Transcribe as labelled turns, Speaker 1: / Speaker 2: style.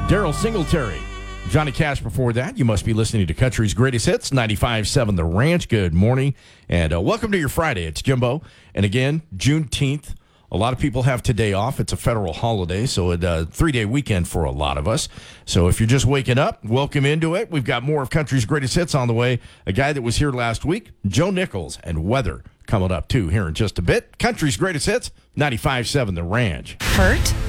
Speaker 1: Daryl Singletary. Johnny Cash before that. You must be listening to Country's Greatest Hits, 95.7 The Ranch. Good morning, and welcome to your Friday. It's Jimbo. And again, Juneteenth. A lot of people have today off. It's a federal holiday, so it's a 3-day weekend for a lot of us. So if you're just waking up, welcome into it. We've got more of Country's Greatest Hits on the way. A guy that was here last week, Joe Nichols, and weather coming up, too, here in just a bit. Country's Greatest Hits, 95.7 The Ranch.
Speaker 2: Hurt?